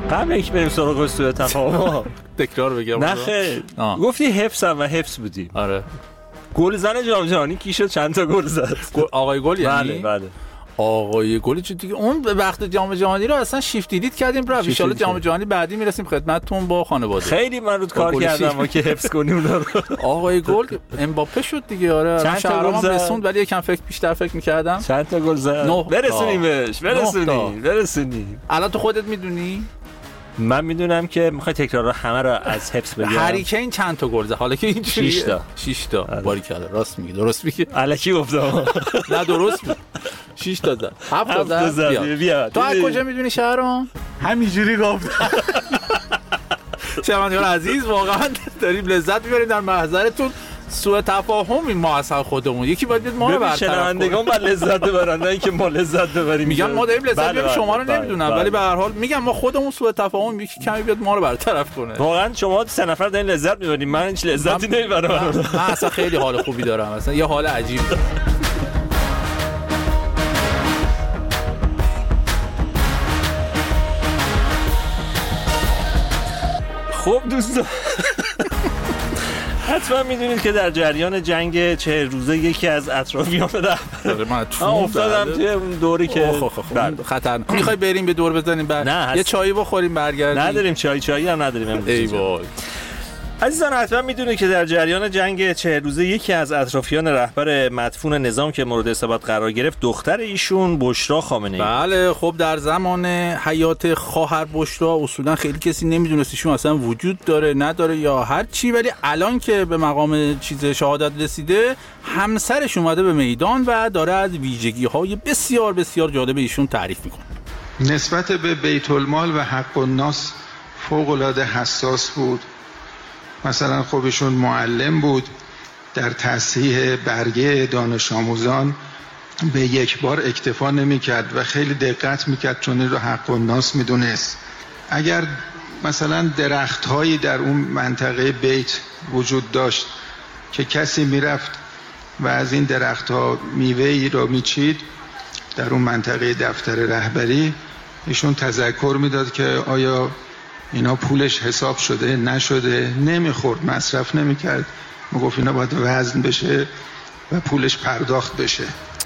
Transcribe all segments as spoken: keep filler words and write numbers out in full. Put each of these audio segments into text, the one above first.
قبل اینکه بریم سراغ سوء تفاهم تکرار بگم. نه خیر، گفتی حفظ و حفظ بودیم. آره. گلزن جام جهانی کی شد؟ چند تا گل زد؟ آقای گل یعنی؟ بله بله. آقای گل چه دیگه، اون به وقت جام جهانی رو اصلا شیفت دیدید کردیم. برای ان شاءالله جام جهانی بعدی میرسیم خدمتتون با خانواده. خیلی من رود کار کردم ما که حفظ کنیم اونا رو. آقای گل امباپه شد دیگه. آره شهرام رسوند ولی یکم فکر بیشتر فکر می‌کردم. چند تا گل زد؟ برسونیم بهش، برسونیم برسونیم. الان تو خودت میدونی؟ من میدونم که میخوای تکرار رو همه رو از حفظ بگم. هری کین چند تا گل زد؟ حالا که این شش تا شش تا باریکلا. راست میگی، درست میگی. الکی گفتم. نه درست میگی. شش تا زد. هفت تا زد. بیا. تو از کجا میدونی شهرام؟ همینجوری گفتم. شنوندگان عزیز، واقعا داریم لذت میبریم در محضرتون. سوء تفاهمی ما اصلا خودمون، یکی باید بیاد ما رو برطرف کنه. شنوندگان باید لذت ببرن، نه اینکه ما لذت ببریم. میگم ما داریم لذت میبریم، شما رو نمیدونم، ولی به هر حال میگم ما خودمون سوء تفاهم یکی کمی بیاد ما رو برطرف کنه. واقعا شما سه نفر دارین لذت میبرین، من هیچ لذتی نمیبرم. من اصلا خیلی حال خوبی دارم، اصلا یه حال عجیب دارم. خب دوستان، حتما میدونید که در جریان جنگ چهل روزه یکی از اطرافیان رهبر من افتادم توی اون دوری که خطرناک. میخوای بریم به دور بزنیم بعد نه یه چایی بخوریم برگردیم؟ نداریم چای، چایی هم نداریم امروز. ای وای. عزیزان حتما میدونید که در جریان جنگ چهل روزه یکی از اطرافیان رهبر مدفون نظام که مورد اصابت قرار گرفت دختر ایشون بشرا خامنه‌ای. بله خب در زمان حیات خواهر بشرا اصولا خیلی کسی نمیدونست ایشون اصلا وجود داره نداره یا هر چی، ولی الان که به مقام چیز شهادت رسیده همسرش اومده به میدان و داره از ویژگی‌های بسیار بسیار جالب ایشون تعریف میکنه. نسبت به بیت المال و حق الناس فوق‌العاده حساس بود. مثلا خب ایشون معلم بود، در تصحیح برگه دانش آموزان به یک بار اکتفا نمی کرد و خیلی دقت می کرد چون این رو حق الناس می دونست. اگر مثلا درخت هایی در اون منطقه بیت وجود داشت که کسی می رفت و از این درخت ها میوه ای را می چید، در اون منطقه دفتر رهبری ایشون تذکر می داد که آیا اینا پولش حساب شده نشده، نمیخورد، مصرف نمیکرد، میگفت اینا باید وزن بشه و پولش پرداخت بشه.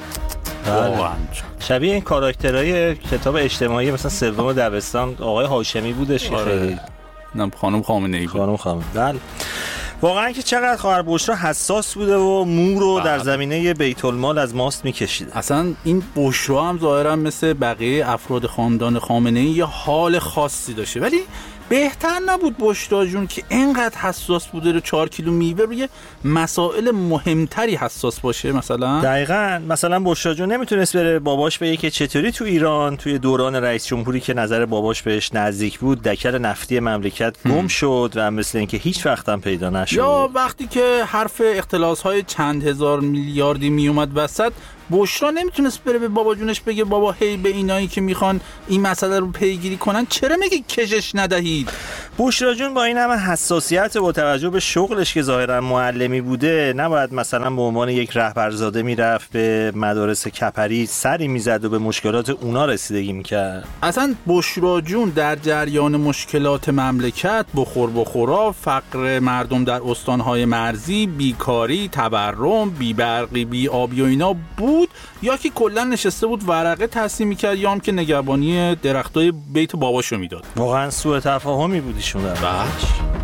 واقعا شبیه این کاراکترهای کتاب اجتماعی مثلا سوم دبستان آقای هاشمی بودش که خیلی نم خانم خامنه‌ای خانم خامنه‌ای. بله واقعا که چقدر خواهر بشرا حساس بوده و مو رو در زمینه بیت المال از ماست میکشیده. اصلا این بشرا هم ظاهرا مثل بقیه افراد خاندان خامنه‌ای یه حال خاصی داشته، ولی بهتر نبود بشرا جون که اینقدر حساس بوده رو چهار کیلو میوه روی مسائل مهمتری حساس باشه؟ مثلا دقیقاً مثلا بشرا جون نمیتونست بره باباش بگه که چطوری تو ایران توی دوران رئیس جمهوری که نظر باباش بهش نزدیک بود دکل نفتی مملکت گم شد و مثل اینکه هیچ وقت هم پیدا نشد، یا وقتی که حرف اختلاس‌های چند هزار میلیاردی میومد وسط بشرا نمیتونست بره به بابا جونش بگه بابا هی به اینایی که میخوان این مسئله رو پیگیری کنن چرا میگی کشش ندهید؟ بشرا جون با این همه حساسیت با توجه به شغلش که ظاهرا معلمی بوده نباید مثلا به عنوان یک رهبرزاده میرفت به مدارس کپری سری میزد و به مشکلات اونا رسیدگی میکرد. اصلا بشرا جون در جریان مشکلات مملکت، بخور بخورا، فقر مردم در استانهای مرزی، بیکاری، تورم، بیبرقی، بی آبی و اینا بود، یا که کلا نشسته بود ورقه تصحیح میکرد یا هم که نگهبانی درختای بیت باباشو میداد. واقعا سوء تفاهمی بود ایشون.